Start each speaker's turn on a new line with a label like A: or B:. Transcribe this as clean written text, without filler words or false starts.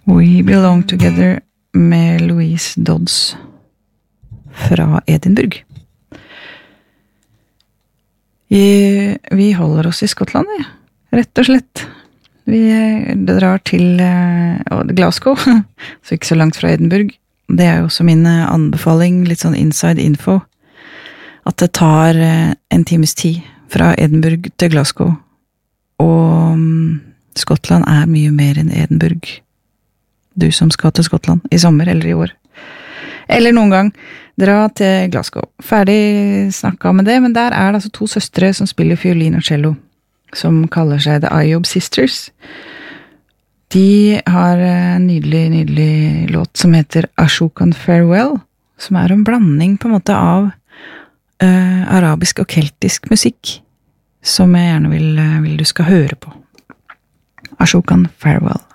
A: We Belong Together med Louise Dodds fra Edinburgh. Vi holder oss I Skottland, rett og slett. Vi drar til Glasgow, så ikke så langt fra Edinburgh. Det jo også min anbefaling, litt sånn inside info, at det tar en times tid fra Edinburgh til Glasgow. Og Skottland mye mer enn Edinburgh. Du som skal til Skottland I sommer eller I år. Eller noen gang, dra til Glasgow. Ferdig snakket med det, men der det altså to søstre som spiller fiolin og cello, som kaller seg The Iob Sisters. De har en nydelig låt som heter Ashokan Farewell, som en blanding på en måte av arabisk og keltisk musikk, som jeg gjerne vil du skal høre på. Ashokan Farewell.